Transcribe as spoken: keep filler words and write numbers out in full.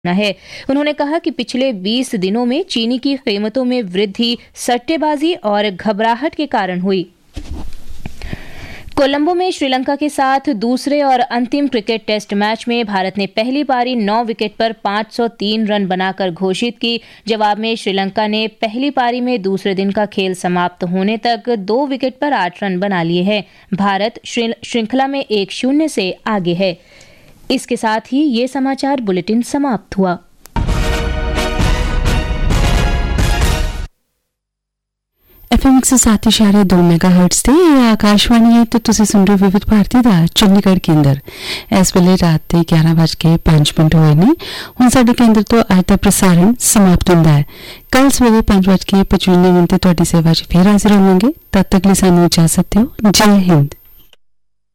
है। उन्होंने कहा कि पिछले बीस दिनों में चीनी की कीमतों में वृद्धि सट्टेबाजी और घबराहट के कारण हुई। कोलंबो में श्रीलंका के साथ दूसरे और अंतिम क्रिकेट टेस्ट मैच में भारत ने पहली पारी नौ विकेट पर पाँच सौ तीन रन बनाकर घोषित की। जवाब में श्रीलंका ने पहली पारी में दूसरे दिन का खेल समाप्त होने तक दो विकेट पर आठ रन बना लिए हैं। भारत श्रृंखला में एक शून्य से आगे है। इसके साथ ही ये समाचार बुलेटिन समाप्त हुआ। एफ एम एक सौ सात इशारे दो मेगा हर्ट्स ਤੇ ਇਹ ਆਕਾਸ਼ਵਾਣੀ ਹੈ ਤੇ ਤੁਸੀਂ ਸੁਣ ਰਹੇ ਹੋ ਵਿਵਿਧ ਭਾਰਤੀ ਦਾ ਚੰਡੀਗੜ੍ਹ ਕੇਂਦਰ। ਇਸ ਵੇਲੇ ਰਾਤ ਦੇ ਗਿਆਰਾਂ ਵੱਜ ਕੇ ਪੰਜ ਮਿੰਟ ਹੋਏ ਨੇ। ਹੁਣ ਸਾਡੇ ਕੇਂਦਰ ਤੋਂ ਅੱਜ ਦਾ ਪ੍ਰਸਾਰਣ ਸਮਾਪਤ ਹੁੰਦਾ ਹੈ। ਕੱਲ ਸਵੇਰੇ ਪੰਜ ਵੱਜ ਕੇ ਪਚਵੰਜਾ ਮਿੰਟ ਤੇ ਤੁਹਾਡੀ ਸੇਵਾ 'ਚ ਫੇਰ ਹਾਜ਼ਰ ਹੋਵਾਂਗੇ। ਤਦ ਤੱਕ ਲਈ ਸਾਨੂੰ ਇਜਾਜ਼ਤ ਦਿਓ। ਜੈ ਹਿੰਦ।